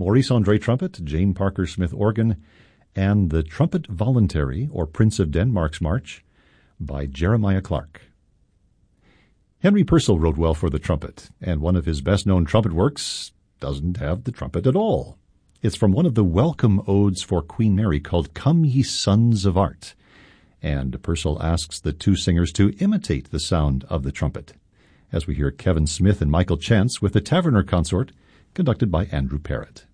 Maurice Andre trumpet, Jane Parker Smith organ, and the Trumpet Voluntary, or Prince of Denmark's March, by Jeremiah Clark. Henry Purcell wrote well for the trumpet, and one of his best-known trumpet works doesn't have the trumpet at all. It's from one of the welcome odes for Queen Mary called Come Ye Sons of Art, and Purcell asks the two singers to imitate the sound of the trumpet, as we hear Kevin Smith and Michael Chance with the Taverner Consort, conducted by Andrew Parrott.